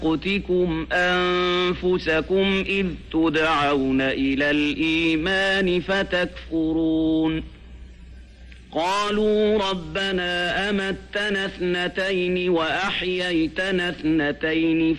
أنفسكم إذ تدعون إلى الإيمان فتكفرون قالوا ربنا أمتنا اثنتين وأحييتنا اثنتين